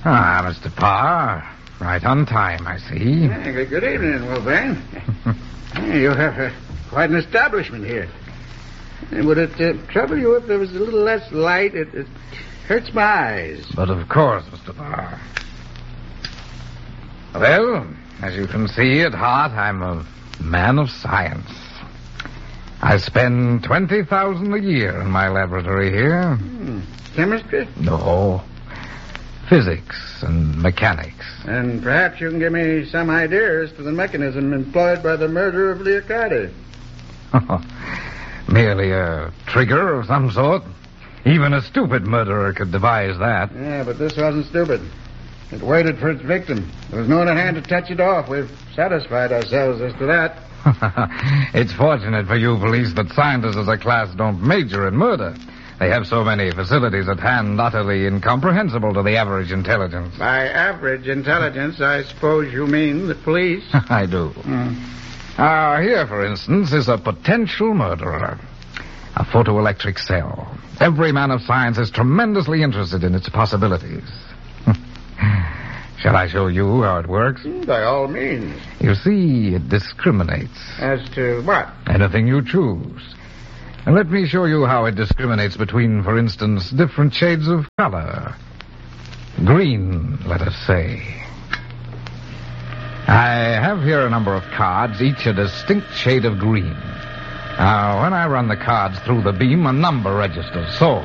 Ah, Mr. Parr. Right on time, I see. Good evening, Wolfgang. You have quite an establishment here. Would it trouble you if there was a little less light? It hurts my eyes. But of course, Mr. Parr. Well, as you can see, at heart, I'm a man of science. I spend $20,000 a year in my laboratory here. Chemistry? No. Physics and mechanics. And perhaps you can give me some idea as to the mechanism employed by the murder of Leocardi. Merely a trigger of some sort. Even a stupid murderer could devise that. Yeah, but this wasn't stupid. It waited for its victim. There was no one at hand to touch it off. We've satisfied ourselves as to that. It's fortunate for you police that scientists as a class don't major in murder. They have so many facilities at hand utterly incomprehensible to the average intelligence. By average intelligence, I suppose you mean the police? I do. Here, for instance, is a potential murderer. A photoelectric cell. Every man of science is tremendously interested in its possibilities. Shall I show you how it works? By all means. You see, it discriminates. As to what? Anything you choose. And let me show you how it discriminates between, for instance, different shades of color. Green, let us say. I have here a number of cards, each a distinct shade of green. Now, when I run the cards through the beam, a number registers. So,